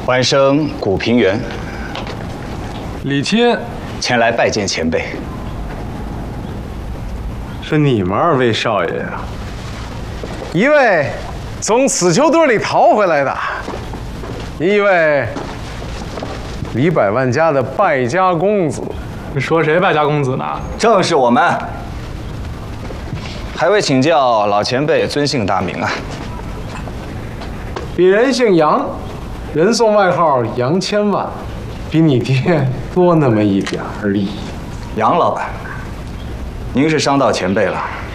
晚生古平原， 李钦， 前来拜见前辈。 是你们二位少爷呀？一位从死囚堆里逃回来的，一位李百万家的败家公子。 你说谁败家公子呢？ 正是我们。还未请教老前辈尊姓大名啊？ 鄙人姓杨，人送外号杨千万，比你爹多那么一点而已。 杨老板，您是伤到前辈了。